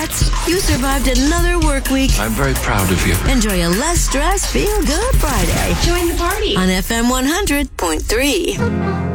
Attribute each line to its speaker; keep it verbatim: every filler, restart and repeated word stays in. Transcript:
Speaker 1: Congrats. You survived another work week.
Speaker 2: I'm very proud of you.
Speaker 1: Enjoy a less stress, feel good Friday.
Speaker 3: Join the party
Speaker 1: on F M one hundred point three.